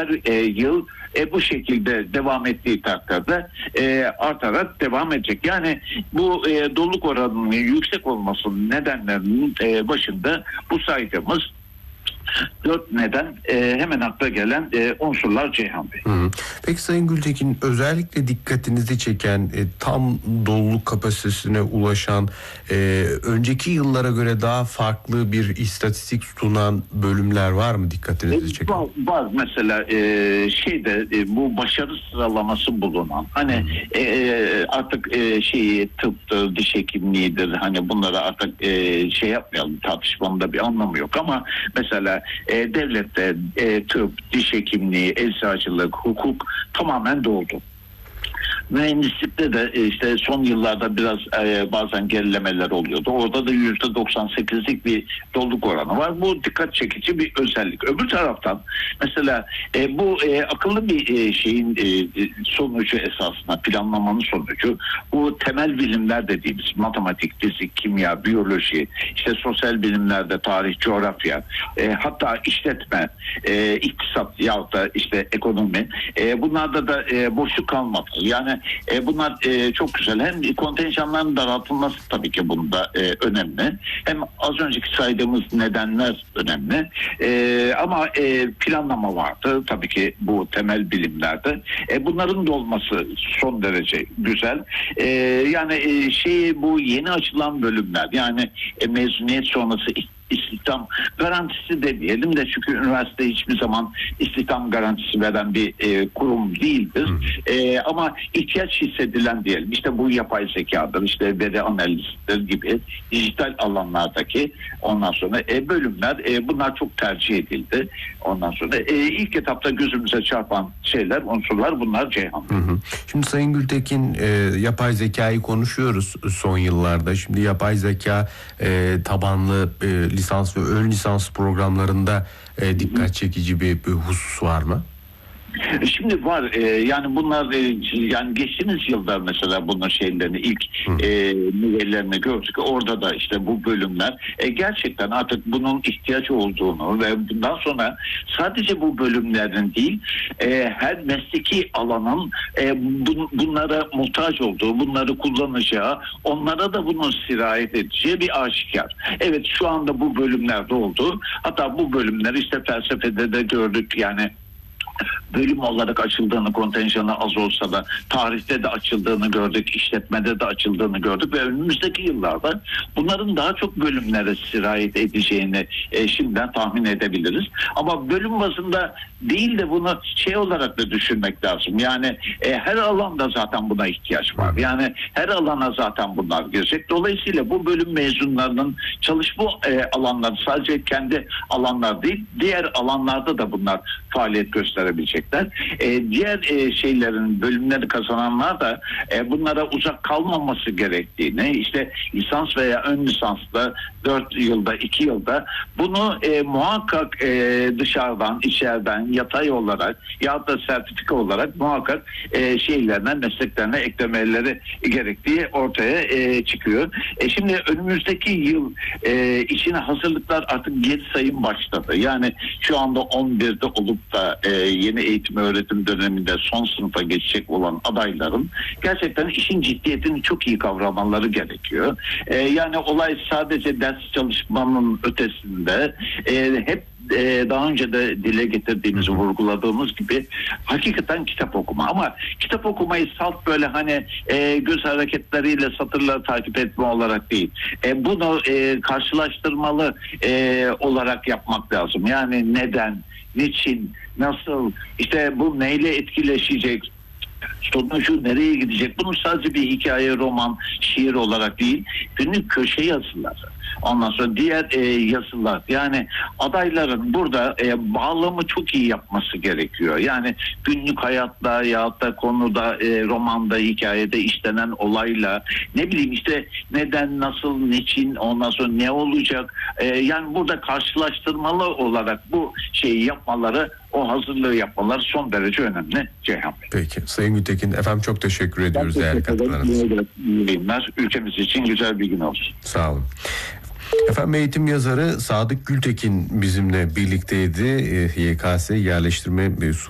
her yıl bu şekilde devam ettiği takdirde artarak devam edecek. Yani bu doluluk oranının yüksek olmasının nedenlerinin başında bu saydığımız 4 neden hemen akla gelen unsurlar Ceyhan Bey. Peki Sayın Gültekin, özellikle dikkatinizi çeken tam doluluk kapasitesine ulaşan önceki yıllara göre daha farklı bir istatistik sunan bölümler var mı dikkatinizi çeken? Var. Mesela bu başarı sıralaması bulunan hani artık tıptır, diş hekimliğidir, hani bunlara artık yapmayalım, tartışmanın da bir anlamı yok ama mesela devlette tıp, diş hekimliği, eczacılık, hukuk tamamen doldu. Mühendislikte de işte son yıllarda biraz bazen gerilemeler oluyordu. Orada da %98'lik bir doluluk oranı var. Bu dikkat çekici bir özellik. Öbür taraftan mesela bu akıllı bir şeyin sonucu esasında, planlamanın sonucu bu temel bilimler dediğimiz matematik, fizik, kimya, biyoloji, işte sosyal bilimlerde tarih, coğrafya, hatta işletme, iktisat yahut da işte ekonomi, bunlarda da boşluk kalmadı. Yani bunlar çok güzel. Hem kontenjanların daraltılması tabii ki bunda önemli. Hem az önceki saydığımız nedenler önemli. Ama planlama vardı tabii ki bu temel bilimlerde. Bunların da olması son derece güzel. Yani bu yeni açılan bölümler, yani mezuniyet sonrası istihdam garantisi demeyelim de, çünkü üniversite hiçbir zaman istihdam garantisi veren bir kurum değildir. Ama ihtiyaç hissedilen diyelim. İşte bu yapay zekadır, işte veri analizidir gibi dijital alanlardaki ondan sonra bölümler, bunlar çok tercih edildi. Ondan sonra ilk etapta gözümüze çarpan unsurlar bunlar Ceyhan. Şimdi Sayın Gültekin, yapay zekayı konuşuyoruz son yıllarda. Şimdi yapay zeka tabanlı lisans ve ön lisans programlarında dikkat çekici bir husus var mı? Şimdi var. Yani bunlar yani geçtiğimiz yıllar mesela bunun ilk nüvelerini gördük. Orada da işte bu bölümler gerçekten artık bunun ihtiyaç olduğunu ve bundan sonra sadece bu bölümlerin değil, her mesleki alanın bunlara muhtaç olduğu, bunları kullanacağı, onlara da bunun sirayet edeceği bir aşikar. Evet, şu anda bu bölümlerde oldu. Hatta bu bölümler işte felsefede de gördük, yani bölüm olarak açıldığını, kontenjanı az olsa da tarihte de açıldığını gördük, işletmede de açıldığını gördük ve önümüzdeki yıllarda bunların daha çok bölümlere sirayet edeceğini şimdiden tahmin edebiliriz. Ama bölüm bazında değil de bunu olarak da düşünmek lazım. Yani her alanda zaten buna ihtiyaç var. Yani her alana zaten bunlar girecek. Dolayısıyla bu bölüm mezunlarının çalışma alanları sadece kendi alanlar değil, diğer alanlarda da bunlar faaliyet gösterebilecekler. Diğer bölümleri kazananlar da bunlara uzak kalmaması gerektiğini, işte lisans veya ön lisansla 4 yılda, 2 yılda bunu muhakkak dışarıdan, içeriden, yatay olarak ya da sertifika olarak muhakkak mesleklerine eklemeleri gerektiği ortaya çıkıyor. Şimdi önümüzdeki yıl içine hazırlıklar artık geri sayım başladı. Yani şu anda 11'de olup da yeni eğitim öğretim döneminde son sınıfa geçecek olan adayların gerçekten işin ciddiyetini çok iyi kavramaları gerekiyor. Yani olay sadece ders çalışmanın ötesinde hep daha önce de dile getirdiğimiz, vurguladığımız gibi hakikaten kitap okuma. Ama kitap okumayı salt böyle göz hareketleriyle satırları takip etme olarak değil. Bunu karşılaştırmalı olarak yapmak lazım. Yani neden, niçin, nasıl, işte bu neyle etkileşecek, sonucu nereye gidecek? Bunu sadece bir hikaye, roman, şiir olarak değil, günlük köşe yazıları, ondan sonra diğer yazılar, yani adayların burada bağlamı çok iyi yapması gerekiyor. Yani günlük hayatla ya da konuda, romanda, hikayede işlenen olayla, işte neden, nasıl, niçin, ondan sonra ne olacak, yani burada karşılaştırmalı olarak bu şeyi yapmaları, o hazırlığı yapmaları son derece önemli Ceyhan Bey. Peki Sayın Gültekin, efendim çok teşekkür ediyoruz değerli katkılarınız. Ülkemiz için güzel bir gün olsun. Sağ olun. Efendim, eğitim yazarı Sadık Gültekin bizimle birlikteydi. YKS yerleştirme